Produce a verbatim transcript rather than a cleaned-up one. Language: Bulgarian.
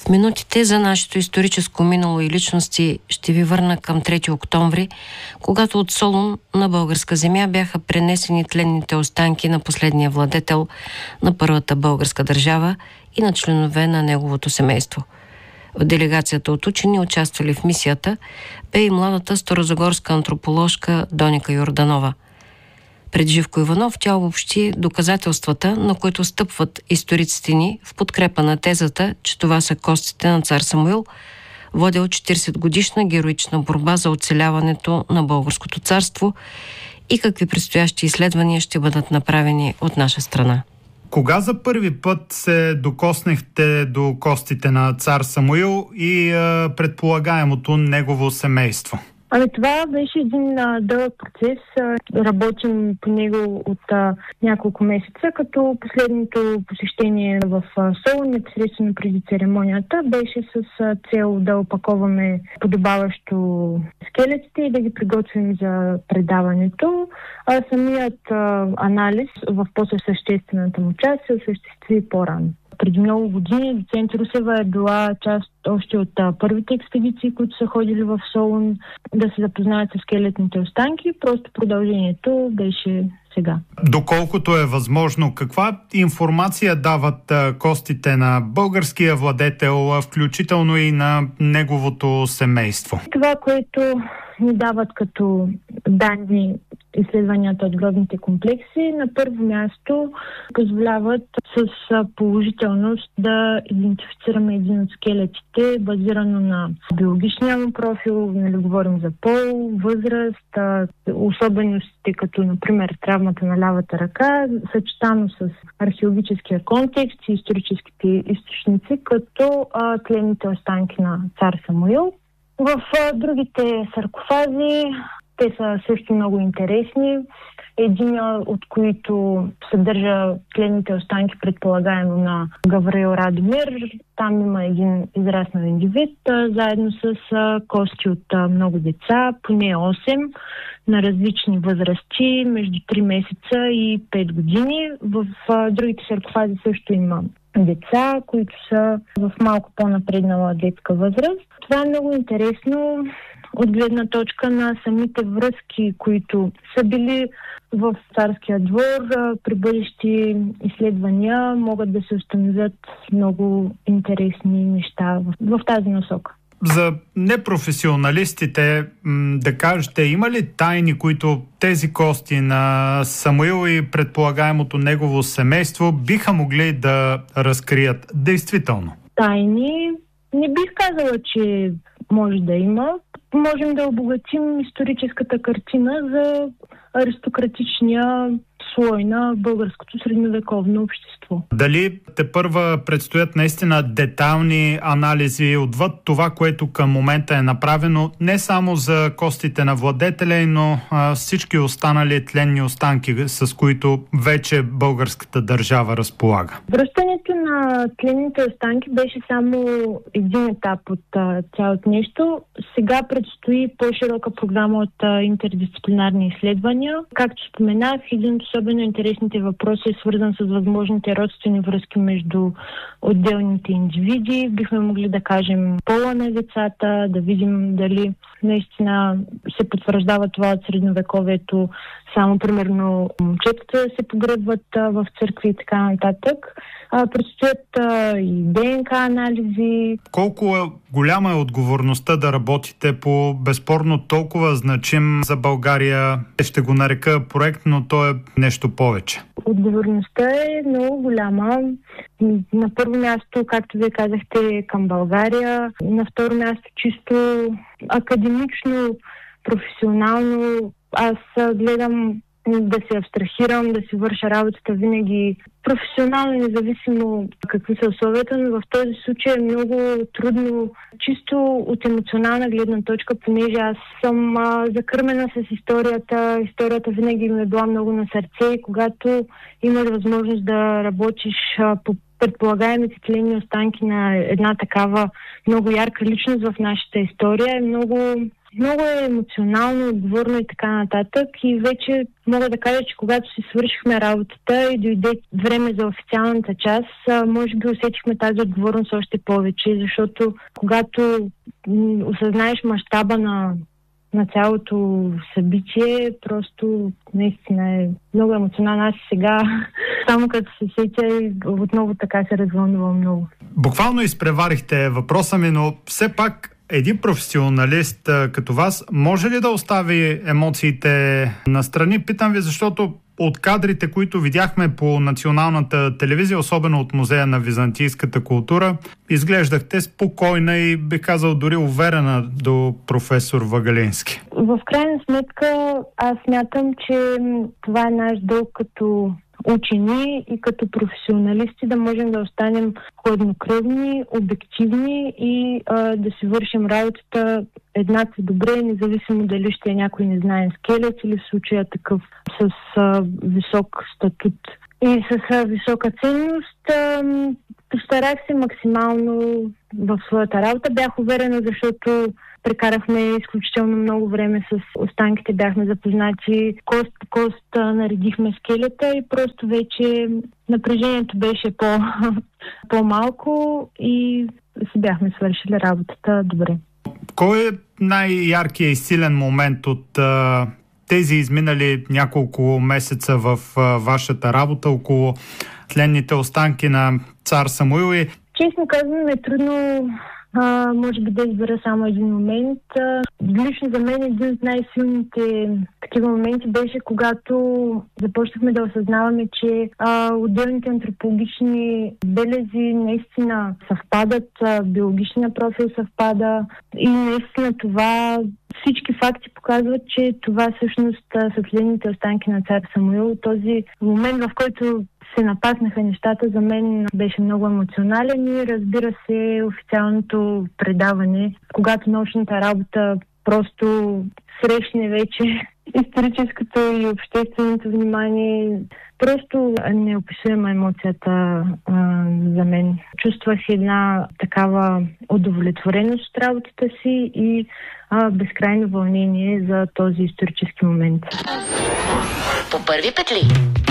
В минутите за нашето историческо минало и личности ще ви върна към трети октомври, когато от Солун на българска земя бяха пренесени тленните останки на последния владетел на първата българска държава и на членове на неговото семейство. В делегацията от учени, участвали в мисията, бе и младата старозагорска антроположка Доника Йорданова. Пред Живко Иванов тя обобщи доказателствата, на които стъпват историците ни в подкрепа на тезата, че това са костите на цар Самуил, водел четиридесетгодишна героична борба за оцеляването на българското царство и какви предстоящи изследвания ще бъдат направени от наша страна. Кога за първи път се докоснахте до костите на цар Самуил и е, предполагаемото негово семейство? Ами това беше един а, дълъг процес. А, работим по него от а, няколко месеца, като последното посещение в а, Солун, непосредствено преди церемонията, беше с а, цел да опаковаме подобаващо скелетите и да ги приготвим за предаването. А самият а, анализ в по-съществената му част се осъществи по-рано. Преди много години доцент Русева е била част още от а, първите експедиции, които са ходили в Солун да се запознаят с скелетните останки. Просто продължението беше сега. Доколкото е възможно, каква информация дават а, костите на българския владетел, включително и на неговото семейство? Това, което ни дават като данни изследванията от гробните комплекси, на първо място позволяват с положителност да идентифицираме един от скелетите, базирано на биологичния му профил, нали, говорим за пол, възраст, особеностите, като например травмата на лявата ръка, съчетано с археологическия контекст и историческите източници, като а, тленните останки на цар Самуил. В а, другите саркофази те са също много интересни. Един от които съдържа тленните останки, предполагаемо на Гавраил Радомир. Там има един израснал индивид, заедно с кости от много деца, поне осем, на различни възрасти, между три месеца и пет години. В другите саркофази също има деца, които са в малко по-напреднала детска възраст. Това е много интересно от гледна точка на самите връзки, които са били в царския двор. При бъдещи изследвания могат да се установят много интересни неща в, в тази насока. За непрофесионалистите, да кажете, има ли тайни, които тези кости на Самуил и предполагаемото негово семейство биха могли да разкрият действително? Тайни? Не бих казала, че може да има. Можем да обогатим историческата картина за аристократичния слой на българското средновековно общество. Дали тепърва предстоят наистина детайлни анализи отвъд това, което към момента е направено не само за костите на владетеля, но а, всички останали тленни останки, с които вече българската държава разполага? Връщането на тленните останки беше само един етап от а, цялото нещо. Сега предстои по-широка програма от а, интердисциплинарни изследвания. Както споменах, един от особено интересните въпроси е свързан с възможните родствени връзки между отделните индивиди. Бихме могли да кажем пола на децата, да видим дали наистина се потвърждава това от средновековието. Само, примерно, момчетата се погребват в църкви и така нататък. Предстоят и ДНК анализи. Колко е голяма е отговорността да работите по безспорно толкова значим за България, ще го нарека проект, но то е нещо повече? Отговорността е много голяма. На първо място, както вие казахте, към България. На второ място, чисто академично, професионално. Аз гледам да се абстрахирам, да си върша работата винаги професионално, независимо какви са условията, но в този случай е много трудно, чисто от емоционална гледна точка, понеже аз съм а, закърмена с историята. Историята винаги ми е била много на сърце и когато имаш възможност да работиш а, по предполагаемите тленни останки на една такава много ярка личност в нашата история, е много Много е емоционално, отговорно и така нататък. И вече мога да кажа, че когато си свършихме работата и дойде време за официалната част, може би усетихме тази отговорност още повече, защото когато осъзнаеш мащаба на на цялото събитие, просто наистина е много емоционално. Аз сега, само като се сетя, отново така се развълнувам много. Bуквално изпреварихте въпроса ми, но все пак един професионалист като вас може ли да остави емоциите настрани? Питам ви, защото от кадрите, които видяхме по националната телевизия, особено от Музея на византийската култура, изглеждахте спокойна и, бих казал, дори уверена до професор Вагалински. В крайна сметка, аз смятам, че това е наш дълг като учени и като професионалисти да можем да останем хладнокръвни, обективни и а, да си вършим работата еднакво добре, независимо дали ще е някой незнаен скелет или в случая такъв с а, висок статут и с а, висока ценност. А, постарах се максимално в своята работа. Бях уверена, защото прекарахме изключително много време с останките, бяхме запознати кост по кост, наредихме скелета и просто вече напрежението беше по, по-малко и си бяхме свършили работата добре. Кой е най-яркият и силен момент от а, тези изминали няколко месеца в а, вашата работа около тленните останки на цар Самуил? И... Честно казвам, е трудно А, може би да избера само един момент. А, лично за мен един от най-силните такива моменти беше, когато започнахме да осъзнаваме, че а, отделните антропологични белези наистина съвпадат, а, биологичният профил съвпада и наистина това, всички факти показват, че това всъщност са тленните останки на цар Самуил. Този момент, в който се напаснаха нещата, за мен беше много емоционален и, разбира се, официалното предаване, когато научната работа просто срещне вече историческото и общественото внимание. Просто неописуема емоцията а, за мен. Чувствах една такава удовлетвореност от работата си и а, безкрайно вълнение за този исторически момент. По първи петли.